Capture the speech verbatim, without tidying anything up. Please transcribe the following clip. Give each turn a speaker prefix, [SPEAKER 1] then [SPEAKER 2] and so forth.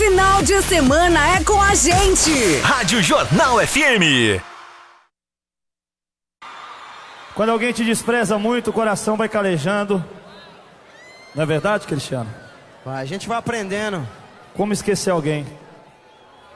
[SPEAKER 1] Final de semana é com a gente.
[SPEAKER 2] Rádio Jornal F M.
[SPEAKER 3] Quando alguém te despreza muito, o coração vai calejando. Não é verdade, Cristiano?
[SPEAKER 4] A gente vai aprendendo.
[SPEAKER 3] Como esquecer alguém?